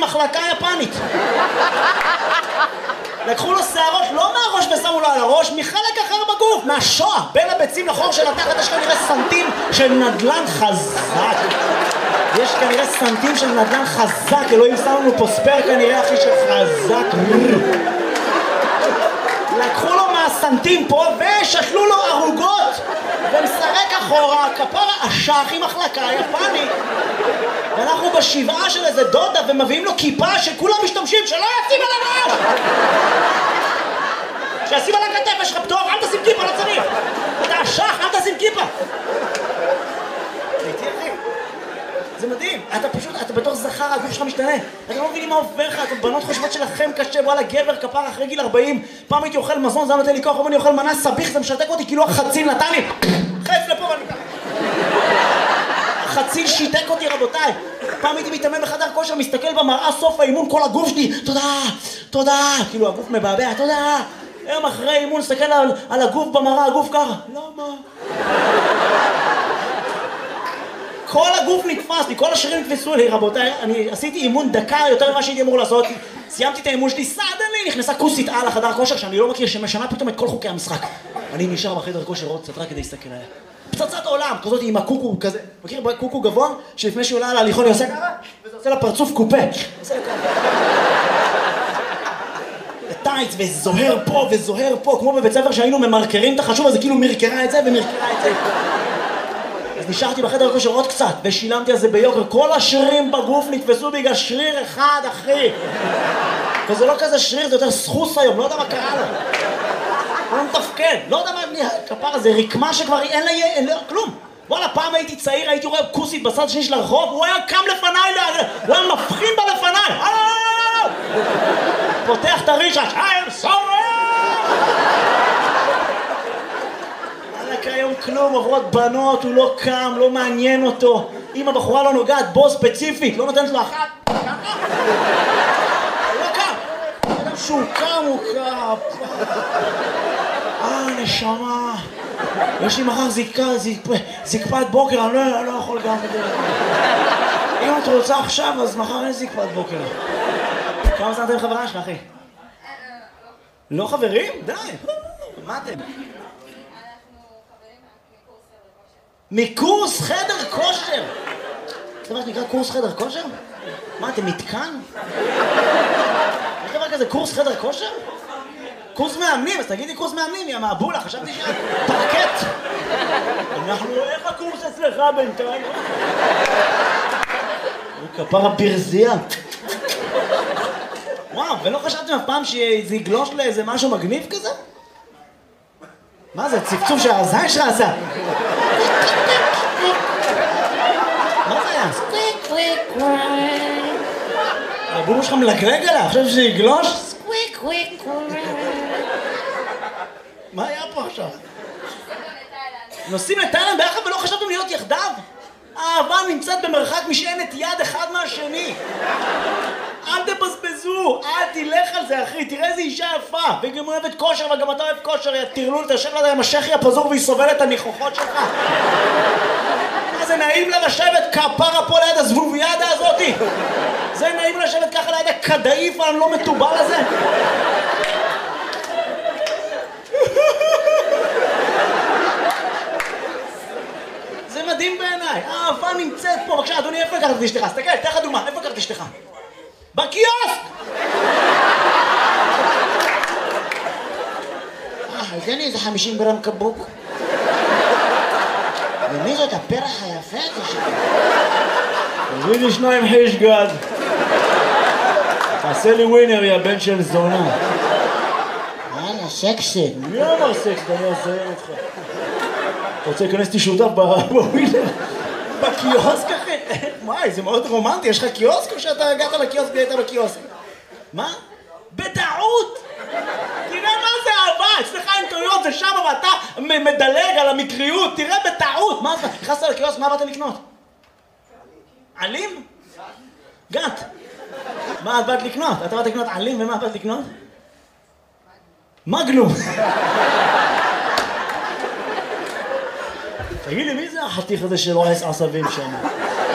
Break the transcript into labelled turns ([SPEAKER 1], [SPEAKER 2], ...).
[SPEAKER 1] מחלקה יפנית. לקחו לו שערות לא מהראש ושמו לו על הראש, מחלק אחר בגוף, מהשוע, בין הביצים לחור של התחת יש כנראה סנטים של נדלן חזק. יש כנראה סנטים של נדלן חזק, אלוהים שם לנו פה ספר כנראה אחי של חזק. לקחו לו מהסנטים פה ושתלו לו ערוגות ומסרק אחורה, כפרה אשך עם מחלקה יפנית. ואנחנו בשבעה של איזה דודה ומביאים לו כיפה שכולם משתמשים, שלא ישים על הראש! שישים על הכתף, יש לך פטור, אל תשים כיפה, לא צריך! אתה אשך, אל תשים כיפה! הייתי אחי, זה מדהים, אתה בתור זכר, הגוף שלך משתנה. אתה לא מבינים מה עובר לך, אתם בנות חושבות שלכם קשה, וואלה גבר כפר אחרי גיל 40, פעם הייתי אוכל מזון, זה נותן לי כוח, אני אוכל מנה סביך, זה משתק אותי, כאילו החציל נתן לי חייף לפה ואני ככה. החציל שיתק אותי רבותיי. פעם הייתי מתאמן בחדר כושר, מסתכל במראה סוף האימון, כל הגוף שלי, תודה, תודה, כאילו הגוף מבעבע, תודה. היום אחרי אימון, מסתכל על הגוף במראה, הגוף ככה, למה? כל הגוף נתפס לי, כל השרירים נתפסו לי, רבותיי. אני עשיתי אימון דקה יותר ממה שהייתי אמור לעשות. סיימתי את האימון שלי, סדלי, נכנסה כוסית על החדר כושר שאני לא מכיר, שמשנה פתאום את כל חוקי המשחק. אני נשאר בחדר כושר עוד קצת רק כדי להסתכל עליה. פצצת עולם, כזאת עם הקוקו כזה. מכיר קוקו גבוה? שלפני שהוא עולה על ההליכון, היא עושה ככה, וזה עושה לה פרצוף קופה. עושה לה ככה. טייץ, וזוהר פה, וזוהר פה, כמו בבית ספר שהיינו ממרקרים את החשוב הזה, כאילו מרקרה את זה ומרקרה את זה. אז נשארתי בחדר כושר עוד קצת, ושילמתי על זה ביוקר. כל השרירים בגוף נתפסו בגלל שריר אחד, אחי. וזה לא כזה שריר, זה יותר סחוס היום, לא יודע מה קרה לו. הוא לא מתפקד, לא יודע מה, כפר הזה, רקמה שכבר אין לה כלום. וואלה, פעם הייתי צעיר, הייתי רואה כוסית בצד שני של הרחוב, הוא היה קם לפניי, הוא היה מבחין בה לפניי. פותח את הרישש, I'm sorry! היום כלום, עוברות בנות, הוא לא קם, לא מעניין אותו. אם הבחורה לא נוגעת בו ספציפית, לא נותנת לו אחת, ככה? הוא לא קם. אדם שהוא קם, הוא קם. נשמה. יש לי מחר זקפת בוקר, אני לא יכול גם. אם את רוצה עכשיו, אז מחר אין זקפת בוקר. כמה זמן אתם חברה שלך, אחי? לא חברים? די. מה אתם? מקורס חדר כושר. זה מה שנקרא קורס חדר כושר? מה, אתם מתקן? יש דבר כזה קורס חדר כושר? קורס מאמנים, אז תגידי קורס מאמנים, יא מעבולה, חשבתי שאת פרקט. איך הקורס אצלך בינתיים? הוא כפר הברזייה. וואו, ולא חשבתם אף פעם שזה יגלוש לאיזה משהו מגניב כזה? מה זה, צפצוף שהזין שלך עשה? מה זה היה? סקוויק קוויק קוויק. הבומו שלך מלגלג עליה, עכשיו שזה יגלוש? סקוויק קוויק קוויק. מה היה פה עכשיו? נוסעים לתאילנד ביחד ולא חשבתם להיות יחדיו? האהבה נמצאת במרחק משענת יד אחד מהשני. אל תבזבזו, אל תלך על זה אחי, תראה איזה אישה יפה, והיא גם אוהבת כושר וגם אתה אוהב כושר, יא תרלול, תשב לה עם השכי הפזור והיא סובלת את הניחוחות שלך. זה נעים לה לשבת כפרה פה ליד הזבוביאדה הזאתי. זה נעים לשבת ככה ליד הכדאיף הלא מטובל הזה. זה מדהים בעיניי, האהבה נמצאת פה. בבקשה אדוני, איפה לקחת את אשתך? תסתכל, תן לך דוגמה, איפה לקחת את אשתך? בקיוסק! תן לי איזה 50 גרם קבוק. ומי זאת הפרח היפה הזה שלך? תביא לי 2 חיש גד. תעשה לי ווינר, יא בן של זונה. יאללה, סקסית. מי אמר סקסית? אני אעזיין אותך. אתה רוצה להיכנס איתי שותף בווינר? בקיוסק אחי? וואי, זה מאוד רומנטי, יש לך קיוסק או שאתה הגעת לקיוסק והיית בקיוסק? מה? בטעות! תראה מה זה אהבה, אצלך אין טעויות, זה שם ואתה מדלג על המקריות, תראה בטעות! מה זה? נכנסת לקיוסק, מה באת לקנות? עלים? גת. מה את באת לקנות? אתה באת לקנות עלים ומה באת לקנות? מגנום. תגיד לי, מי זה החתיך הזה שלא עש עשבים שם?